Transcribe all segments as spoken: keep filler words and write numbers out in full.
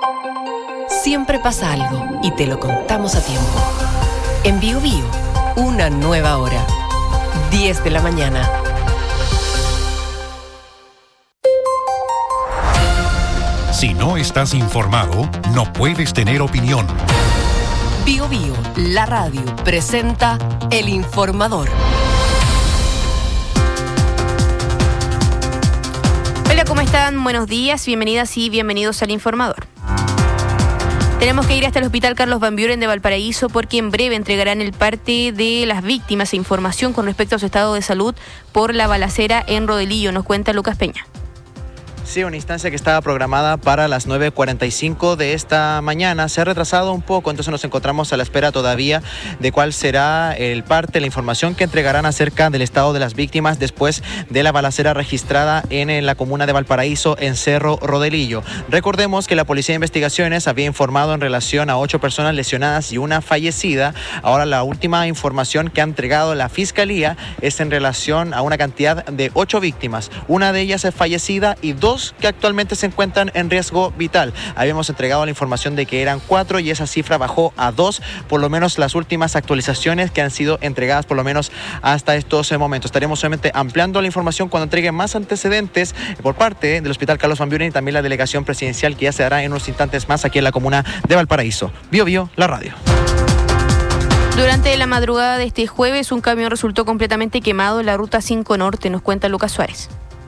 Siempre pasa algo y te lo contamos a tiempo. En Bio Bio, una nueva hora. diez de la mañana. Si no estás informado, no puedes tener opinión. Bio Bio, la radio, presenta El Informador. Hola, ¿cómo están? Buenos días, bienvenidas y bienvenidos al Informador. Tenemos que ir hasta el Hospital Carlos Van Buren de Valparaíso porque en breve entregarán el parte de las víctimas e información con respecto a su estado de salud por la balacera en Rodelillo, nos cuenta Lucas Peña. Sí, una instancia que estaba programada para las nueve cuarenta y cinco de esta mañana se ha retrasado un poco, entonces nos encontramos a la espera todavía de cuál será el parte, la información que entregarán acerca del estado de las víctimas después de la balacera registrada en la comuna de Valparaíso, en Cerro Rodelillo. Recordemos que la Policía de Investigaciones había informado en relación a ocho personas lesionadas y una fallecida. Ahora la última información que ha entregado la Fiscalía es en relación a una cantidad de ocho víctimas. Una de ellas es fallecida y dos que actualmente se encuentran en riesgo vital. Habíamos entregado la información de que eran cuatro y esa cifra bajó a dos, por lo menos las últimas actualizaciones que han sido entregadas por lo menos hasta estos momentos. Estaremos solamente ampliando la información cuando entreguen más antecedentes por parte del Hospital Carlos Van Buren y también la delegación presidencial que ya se dará en unos instantes más aquí en la comuna de Valparaíso. Bio Bio, la radio. Durante la madrugada de este jueves, un camión resultó completamente quemado en la ruta cinco Norte, nos cuenta Lucas Suárez.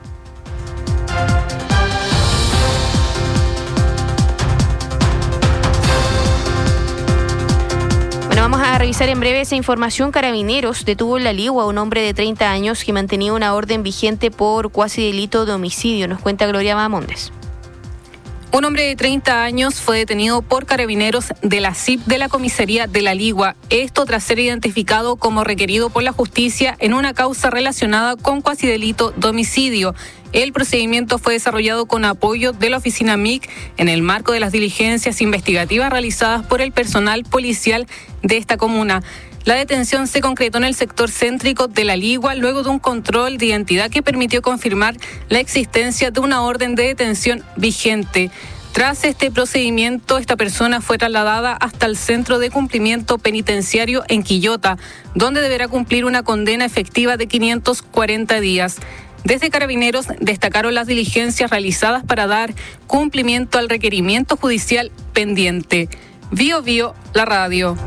Vamos a revisar en breve esa información. Carabineros detuvo en La Ligua a un hombre de treinta años que mantenía una orden vigente por cuasi delito de homicidio. Nos cuenta Gloria Mamondes. Un hombre de treinta años fue detenido por carabineros de la C I P de la comisaría de La Ligua. Esto tras ser identificado como requerido por la justicia en una causa relacionada con cuasi delito de homicidio. El procedimiento fue desarrollado con apoyo de la oficina M I C en el marco de las diligencias investigativas realizadas por el personal policial de esta comuna. La detención se concretó en el sector céntrico de La Ligua luego de un control de identidad que permitió confirmar la existencia de una orden de detención vigente. Tras este procedimiento, esta persona fue trasladada hasta el Centro de Cumplimiento Penitenciario en Quillota, donde deberá cumplir una condena efectiva de quinientos cuarenta días. Desde Carabineros destacaron las diligencias realizadas para dar cumplimiento al requerimiento judicial pendiente. Bio Bio, la radio.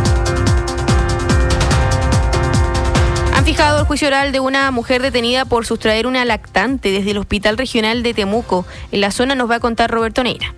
Han fijado el juicio oral de una mujer detenida por sustraer una lactante desde el Hospital Regional de Temuco. En la zona nos va a contar Roberto Neira.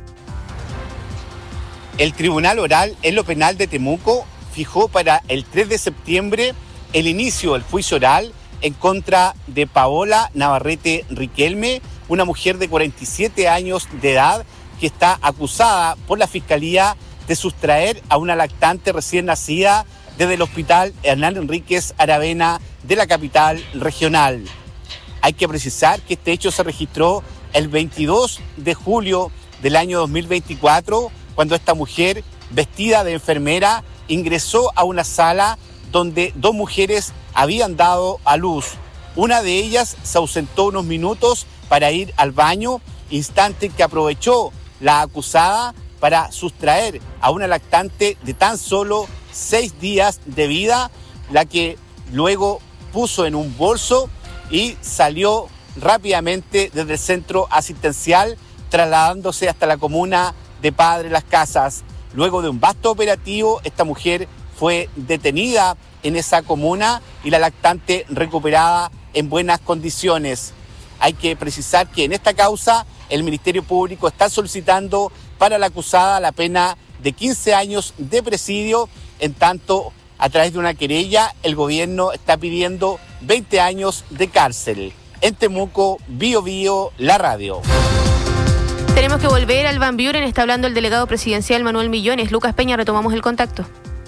El Tribunal Oral en lo Penal de Temuco fijó para el tres de septiembre el inicio del juicio oral en contra de Paola Navarrete Riquelme, una mujer de cuarenta y siete años de edad que está acusada por la Fiscalía de sustraer a una lactante recién nacida desde el Hospital Hernán Enríquez Aravena de la capital regional. Hay que precisar que este hecho se registró el veintidós de julio del año dos mil veinticuatro, cuando esta mujer, vestida de enfermera, ingresó a una sala donde dos mujeres habían dado a luz. Una de ellas se ausentó unos minutos para ir al baño, instante que aprovechó la acusada para sustraer a una lactante de tan solo seis días de vida, la que luego puso en un bolso y salió rápidamente desde el centro asistencial, trasladándose hasta la comuna de Padre Las Casas. Luego de un vasto operativo, esta mujer fue detenida en esa comuna y la lactante recuperada en buenas condiciones. Hay que precisar que en esta causa el Ministerio Público está solicitando para la acusada la pena de quince años de presidio. En tanto, a través de una querella, el gobierno está pidiendo veinte años de cárcel. En Temuco, Bio Bio, la radio. Tenemos que volver al Van Buren, está hablando el delegado presidencial Manuel Millones. Lucas Peña, retomamos el contacto.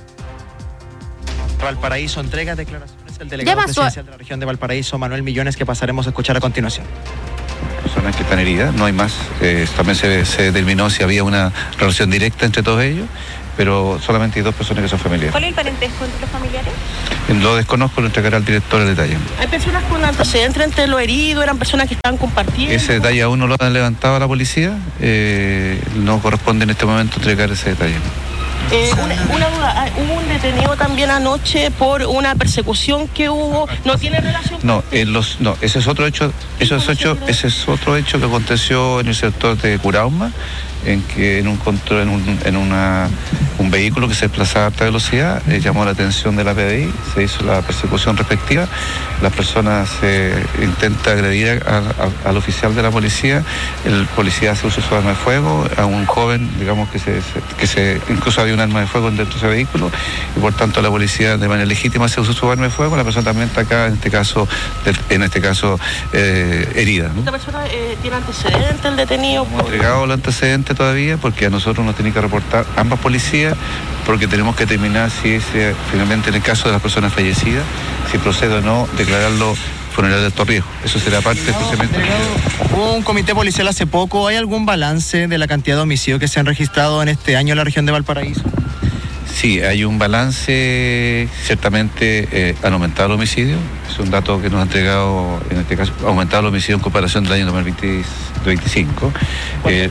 Valparaíso entrega declaraciones el delegado presidencial de la región de Valparaíso, Manuel Millones, que pasaremos a escuchar a continuación. Personas que están heridas, no hay más. Eh, también se, se determinó si había una relación directa entre todos ellos. pero solamente hay dos personas que son familiares. ¿Cuál es el parentesco entre los familiares? Lo desconozco, lo entregará al director el detalle. ¿Hay personas con antecedentes entre los heridos? ¿Eran personas que estaban compartiendo? Ese detalle aún no lo han levantado a la policía, eh, no corresponde en este momento entregar ese detalle. Eh, una, una duda, hubo un detenido también anoche por una persecución que hubo, ¿no tiene relación? No, en los, no, ese es otro hecho, eso es hecho, ese es otro hecho que aconteció en el sector de Curauma, en que en un control, en un, en una, un vehículo que se desplazaba a alta velocidad, eh, llamó la atención de la P D I, se hizo la persecución respectiva, las personas se eh, intenta agredir a, a, al oficial de la policía, el policía hace uso de su arma de fuego, a un joven, digamos que se, se, que se incluso había un arma de fuego dentro de ese vehículo, y por tanto la policía de manera legítima hace uso de su arma de fuego, la persona también está acá, en este caso, de, en este caso, eh, herida, ¿no? ¿Esta persona eh, tiene antecedentes, el detenido? No hemos entregado los antecedentes todavía, porque a nosotros nos tienen que reportar ambas policías, porque tenemos que determinar si es eh, finalmente en el caso de las personas fallecidas, si procede o no declararlo funeral de alto riesgo. Eso será parte especialmente. Hubo un comité policial hace poco. ¿Hay algún balance de la cantidad de homicidios que se han registrado en este año en la región de Valparaíso? Sí, hay un balance, ciertamente eh, han aumentado los homicidios, es un dato que nos ha entregado, en este caso, ha aumentado los homicidios en comparación del año dos mil veinticinco. Eh,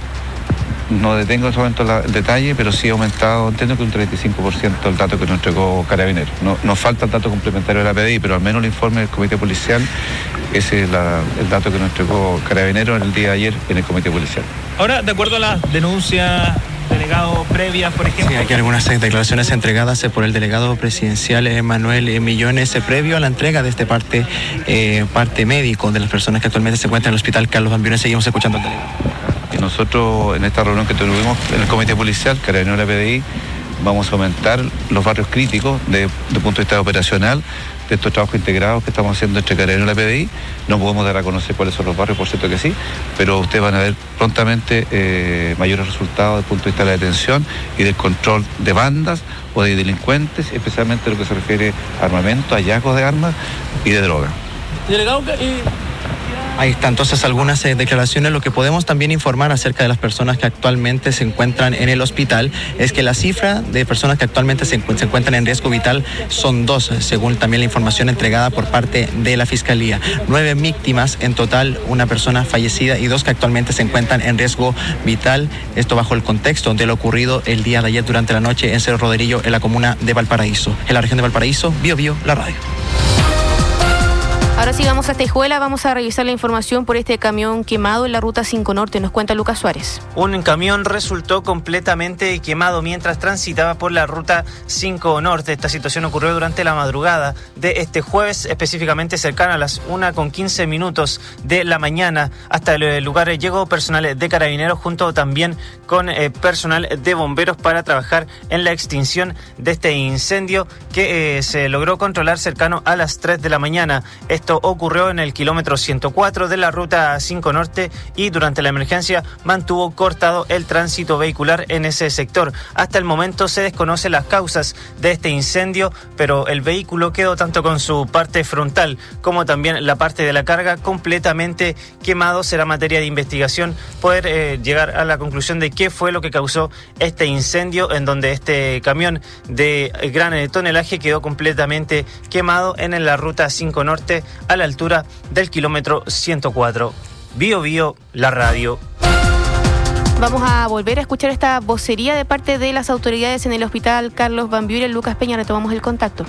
No detengo en este momento la, el detalle, pero sí ha aumentado, entiendo que un treinta y cinco por ciento el dato que nos entregó Carabineros. No, nos falta el dato complementario de la P D I, pero al menos el informe del Comité Policial, ese es la, el dato que nos entregó Carabineros el día de ayer en el Comité Policial. Ahora, de acuerdo a las denuncias, delegado previas, por ejemplo... Sí, aquí algunas declaraciones entregadas por el delegado presidencial Manuel Millones previo a la entrega de este parte, eh, parte médico de las personas que actualmente se encuentran en el hospital Carlos Van Buren. Seguimos escuchando al delegado. Y nosotros en esta reunión que tuvimos en el Comité Policial, Carabineros de la P D I, vamos a aumentar los barrios críticos desde el punto de vista operacional de estos trabajos integrados que estamos haciendo entre Carabineros y la P D I. No podemos dar a conocer cuáles son los barrios, por cierto que sí, pero ustedes van a ver prontamente eh, mayores resultados desde el punto de vista de la detención y del control de bandas o de delincuentes, especialmente lo que se refiere a armamento, hallazgos de armas y de droga. Delegado, eh... Ahí están entonces algunas eh, declaraciones. Lo que podemos también informar acerca de las personas que actualmente se encuentran en el hospital es que la cifra de personas que actualmente se, encu- se encuentran en riesgo vital son dos, según también la información entregada por parte de la Fiscalía. Nueve víctimas en total, una persona fallecida y dos que actualmente se encuentran en riesgo vital. Esto bajo el contexto de lo ocurrido el día de ayer durante la noche en Cerro Roderillo, en la comuna de Valparaíso. En la región de Valparaíso, Bio Bio, la radio. Ahora sigamos a Tejuela, vamos a revisar la información por este camión quemado en la ruta cinco Norte, nos cuenta Lucas Suárez. Un camión resultó completamente quemado mientras transitaba por la ruta cinco Norte. Esta situación ocurrió durante la madrugada de este jueves, específicamente cercana a las una con quince minutos de la mañana. Hasta el lugar llegó personal de Carabineros junto también con eh, personal de bomberos para trabajar en la extinción de este incendio que eh, se logró controlar cercano a las tres de la mañana. Esto ocurrió en el kilómetro ciento cuatro de la ruta cinco Norte y durante la emergencia mantuvo cortado el tránsito vehicular en ese sector. Hasta el momento se desconocen las causas de este incendio, pero el vehículo quedó tanto con su parte frontal como también la parte de la carga completamente quemado. Será materia de investigación poder eh, llegar a la conclusión de qué fue lo que causó este incendio, en donde este camión de gran eh, tonelaje quedó completamente quemado en la ruta cinco Norte a la altura del kilómetro ciento cuatro. Bio Bio, la radio. Vamos a volver a escuchar esta vocería de parte de las autoridades en el hospital Carlos Van Buren. Lucas Peña, retomamos el contacto.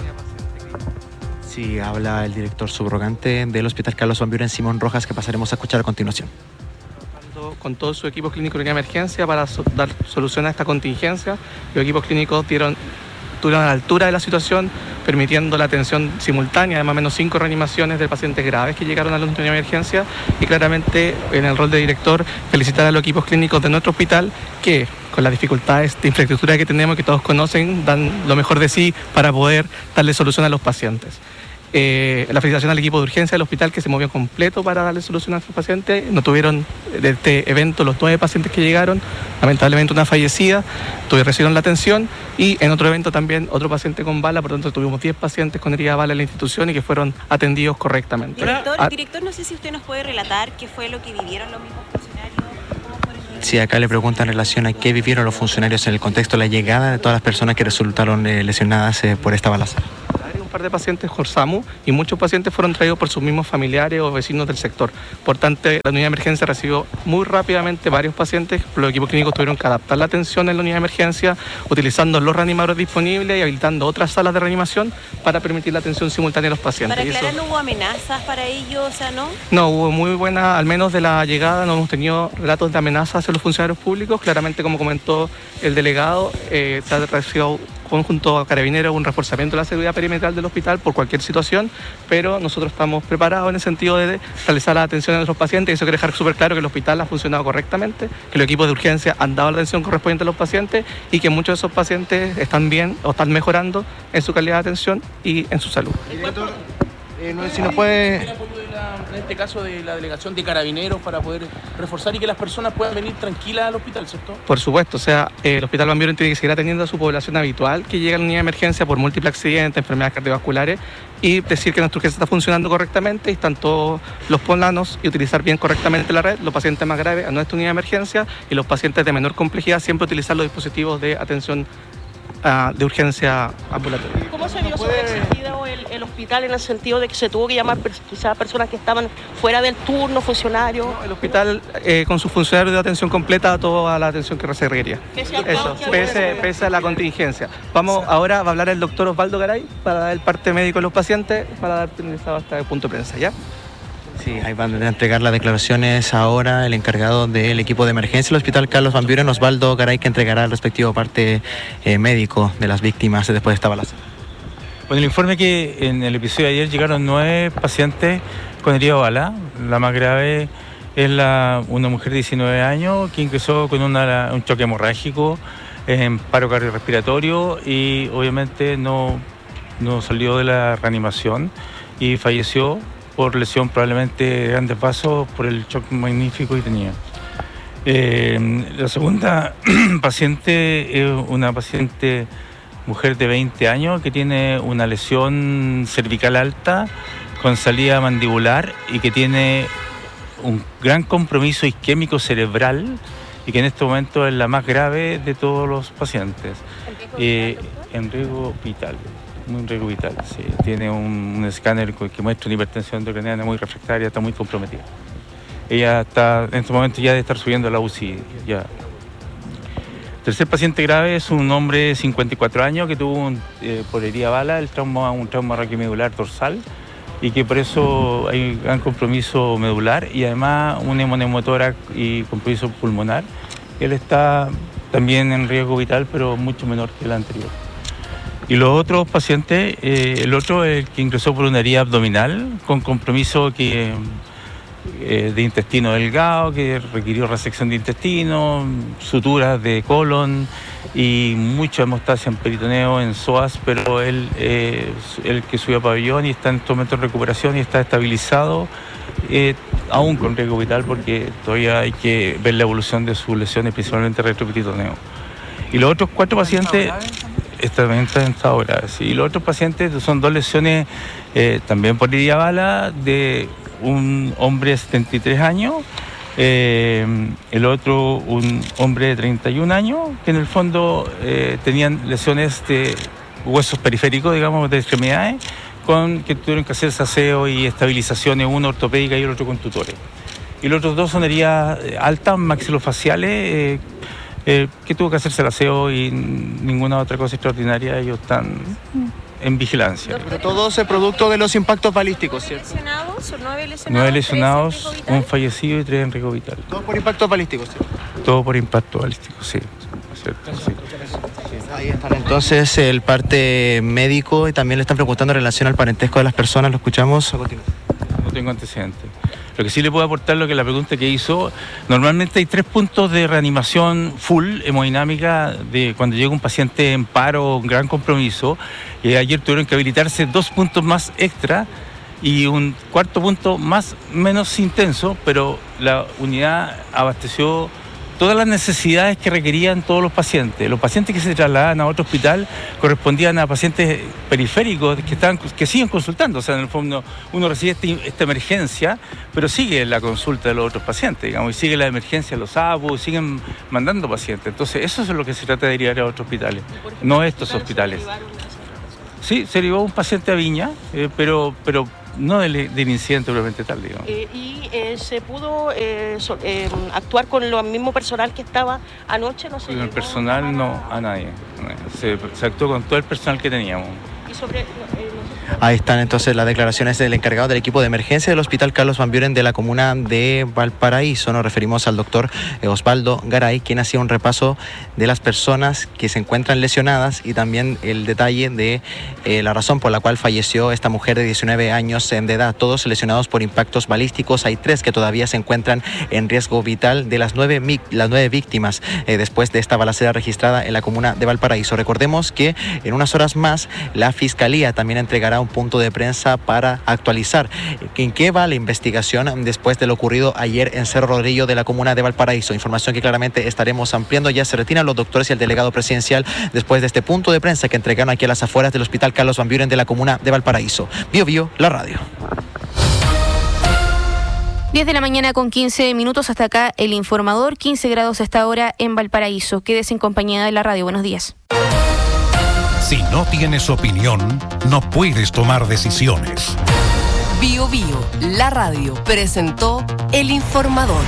Sí, habla el director subrogante del hospital Carlos Van Buren, Simón Rojas, que pasaremos a escuchar a continuación. Con todo su equipo clínico de emergencia para so- dar solución a esta contingencia. Los equipos clínicos dieron, estuvieron a la altura de la situación, permitiendo la atención simultánea de más o menos cinco reanimaciones de pacientes graves que llegaron a la unidad de emergencia, y claramente en el rol de director felicitar a los equipos clínicos de nuestro hospital que con las dificultades de infraestructura que tenemos, que todos conocen, dan lo mejor de sí para poder darle solución a los pacientes. Eh, la felicitación al equipo de urgencia del hospital que se movió completo para darle solución a estos pacientes. No tuvieron de este evento los nueve pacientes que llegaron, lamentablemente una fallecida, tuvieron, recibieron la atención, y en otro evento también otro paciente con bala, por lo tanto tuvimos diez pacientes con herida de bala en la institución y que fueron atendidos correctamente. Director, ah, director, no sé si usted nos puede relatar qué fue lo que vivieron los mismos funcionarios, cómo fue Sí, acá le preguntan en relación a qué vivieron los funcionarios en el contexto de la llegada de todas las personas que resultaron eh, lesionadas eh, por esta balacera. Un par de pacientes con SAMU y muchos pacientes fueron traídos por sus mismos familiares o vecinos del sector. Por tanto, la unidad de emergencia recibió muy rápidamente varios pacientes. Los equipos clínicos tuvieron que adaptar la atención en la unidad de emergencia, utilizando los reanimadores disponibles y habilitando otras salas de reanimación para permitir la atención simultánea de los pacientes. Para aclarar, ¿no hubo amenazas para ellos? O sea, ¿no? No, hubo muy buena, al menos de la llegada, no hemos tenido relatos de amenazas hacia los funcionarios públicos. Claramente, como comentó el delegado, eh, se ha recibido junto a Carabineros un reforzamiento de la seguridad perimetral del hospital por cualquier situación, pero nosotros estamos preparados en el sentido de realizar la atención a nuestros pacientes, y eso quiere dejar súper claro que el hospital ha funcionado correctamente, que los equipos de urgencia han dado la atención correspondiente a los pacientes y que muchos de esos pacientes están bien o están mejorando en su calidad de atención y en su salud. Director, eh, no, si nos puede... El apoyo de la, en este caso de la delegación de Carabineros para poder reforzar y que las personas puedan venir tranquilas al hospital, ¿cierto? Por supuesto, o sea, eh, el Hospital Van Buren tiene que seguir atendiendo a su población habitual que llega a la unidad de emergencia por múltiples accidentes, enfermedades cardiovasculares, y decir que nuestra urgencia está funcionando correctamente y están todos los planos y utilizar bien correctamente la red, los pacientes más graves a nuestra unidad de emergencia y los pacientes de menor complejidad siempre utilizar los dispositivos de atención uh, de urgencia ambulatoria. ¿Cómo se vio sobreexigido el, el hospital en el sentido de que se tuvo que llamar quizás personas que estaban fuera del turno, funcionarios? No, el hospital eh, con sus funcionarios de atención completa a toda la atención que se requería. Eso, pese, pese a la contingencia. Vamos, ahora va a hablar el doctor Osvaldo Garay para dar el parte médico de los pacientes, para dar finalizado hasta el punto de prensa, ¿ya? Sí, ahí van a entregar las declaraciones ahora el encargado del equipo de emergencia del Hospital Carlos Van Buren, Osvaldo Garay, que entregará el respectivo parte eh, médico de las víctimas después de esta balacera. Bueno, el informe que en el episodio de ayer llegaron nueve pacientes con herida de bala. La más grave es la, una mujer de diecinueve años que ingresó con una, un choque hemorrágico en paro cardiorrespiratorio y obviamente no, no salió de la reanimación y falleció por lesión probablemente de grandes vasos por el shock magnífico que tenía. Eh, la segunda paciente es una paciente mujer de veinte años que tiene una lesión cervical alta con salida mandibular y que tiene un gran compromiso isquémico cerebral y que en este momento es la más grave de todos los pacientes. Eh, en riesgo vital. Muy riesgo vital, sí. Tiene un, un escáner que muestra una hipertensión intracraniana muy refractaria, está muy comprometida. Ella está en este momento ya de estar subiendo a la U C I. Ya. Tercer paciente grave es un hombre de cincuenta y cuatro años que tuvo un, eh, por herida bala el trauma, un trauma raquiomedular dorsal y que por eso hay un gran compromiso medular y además un hemonemotórax y compromiso pulmonar. Él está también en riesgo vital, pero mucho menor que el anterior. Y los otros pacientes, eh, el otro es el que ingresó por una herida abdominal con compromiso que, eh, de intestino delgado, que requirió resección de intestino, suturas de colon y mucha hemostasia en peritoneo, en psoas, pero él es eh, el que subió a pabellón y está en este momento en recuperación y está estabilizado, eh, aún con riesgo vital porque todavía hay que ver la evolución de sus lesiones, principalmente retroperitoneo. Y los otros cuatro pacientes... Está en estado grave, sí. Y los otros pacientes son dos lesiones eh, también por herida bala de un hombre de setenta y tres años, eh, el otro un hombre de treinta y un años, que en el fondo eh, tenían lesiones de huesos periféricos, digamos, de extremidades, con que tuvieron que hacer aseo y estabilizaciones, uno ortopédica y el otro con tutores. Y los otros dos son heridas altas, maxilofaciales, eh, Eh, que tuvo que hacerse el aseo y ninguna otra cosa extraordinaria, ellos están en vigilancia. Pero todo es producto de los impactos balísticos, ¿cierto? ¿Lesionados o nueve lesionados? Nueve lesionados, un fallecido y tres en riesgo vital. Todo por impactos balísticos, ¿cierto? Todo por impacto balístico, sí. ¿Cierto? Sí. Ahí está entonces el parte médico y también le están preguntando en relación al parentesco de las personas, lo escuchamos a continuación. No tengo antecedentes. Lo que sí le puedo aportar lo que la pregunta que hizo, normalmente hay tres puntos de reanimación full hemodinámica de cuando llega un paciente en paro o un gran compromiso, y ayer tuvieron que habilitarse dos puntos más extra y un cuarto punto más menos intenso, pero la unidad abasteció todas las necesidades que requerían todos los pacientes. Los pacientes que se trasladaban a otro hospital correspondían a pacientes periféricos que estaban, que siguen consultando. O sea, en el fondo uno recibe este, esta emergencia, pero sigue la consulta de los otros pacientes, digamos, y sigue la emergencia de los A B U, siguen mandando pacientes. Entonces, eso es lo que se trata de derivar a otros hospitales, no estos hospitales. Sí, se derivó un paciente a Viña, eh, pero, pero no del, del incidente propiamente tal, digamos. Eh, ¿Y eh, se pudo eh, so, eh, actuar con lo mismo personal que estaba anoche? No sé. Con el personal no, a nadie. Se, se actuó con todo el personal que teníamos. Y sobre... Eh, Ahí están entonces las declaraciones del encargado del equipo de emergencia del Hospital Carlos Van Buren de la comuna de Valparaíso. Nos referimos al doctor Osvaldo Garay, quien hacía un repaso de las personas que se encuentran lesionadas y también el detalle de eh, la razón por la cual falleció esta mujer de diecinueve años de edad. Todos lesionados por impactos balísticos. Hay tres que todavía se encuentran en riesgo vital de las nueve, las nueve víctimas eh, después de esta balacera registrada en la comuna de Valparaíso. Recordemos que en unas horas más la Fiscalía también entregará un punto de prensa para actualizar en qué va la investigación después de lo ocurrido ayer en Cerro Rodrillo de la comuna de Valparaíso. Información que claramente estaremos ampliando. Ya se retiran los doctores y el delegado presidencial después de este punto de prensa que entregaron aquí a las afueras del Hospital Carlos Van Buren de la comuna de Valparaíso. Bio Bio, la radio. diez de la mañana con quince minutos, hasta acá el informador. quince grados hasta ahora en Valparaíso. Quédese en compañía de la radio. Buenos días. Si no tienes opinión, no puedes tomar decisiones. Bio Bio, la radio, presentó El Informador.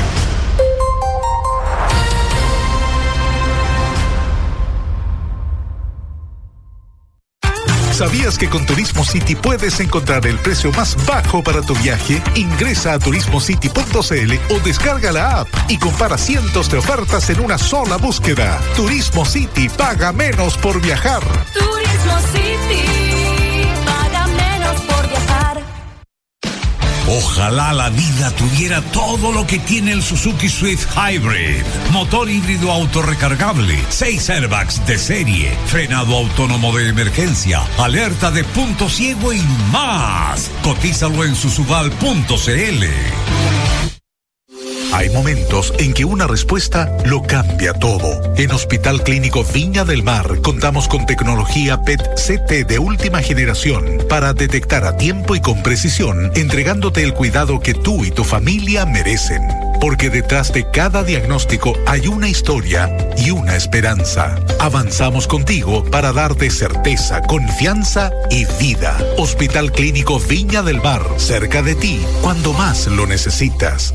¿Sabías que con Turismo City puedes encontrar el precio más bajo para tu viaje? Ingresa a turismo city punto c l o descarga la app y compara cientos de ofertas en una sola búsqueda. Turismo City, paga menos por viajar. Turismo City, paga menos por viajar. Ojalá la vida tuviera todo lo que tiene el Suzuki Swift Hybrid. Motor híbrido autorrecargable, seis airbags de serie, frenado autónomo de emergencia, alerta de punto ciego y más. Cotízalo en susubal punto c l. Hay momentos en que una respuesta lo cambia todo. En Hospital Clínico Viña del Mar contamos con tecnología P E T C T de última generación para detectar a tiempo y con precisión, entregándote el cuidado que tú y tu familia merecen. Porque detrás de cada diagnóstico hay una historia y una esperanza. Avanzamos contigo para darte certeza, confianza y vida. Hospital Clínico Viña del Mar, cerca de ti, cuando más lo necesitas.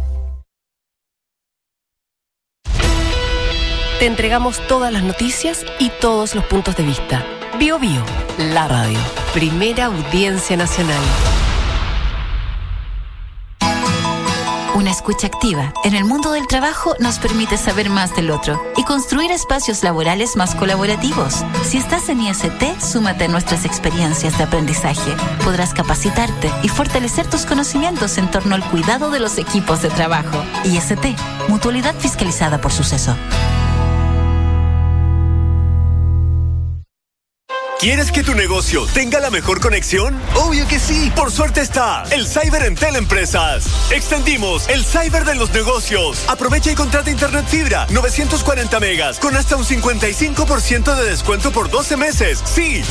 Te entregamos todas las noticias y todos los puntos de vista. Bio Bio, la radio. Primera audiencia nacional. Una escucha activa en el mundo del trabajo nos permite saber más del otro y construir espacios laborales más colaborativos. Si estás en I S T, súmate a nuestras experiencias de aprendizaje. Podrás capacitarte y fortalecer tus conocimientos en torno al cuidado de los equipos de trabajo. I S T, mutualidad fiscalizada por Suceso. ¿Quieres que tu negocio tenga la mejor conexión? ¡Obvio que sí! Por suerte está el Cyber en Teleempresas. Extendimos el Cyber de los negocios. Aprovecha y contrata internet fibra novecientos cuarenta megas con hasta un cincuenta y cinco por ciento de descuento por doce meses. Sí,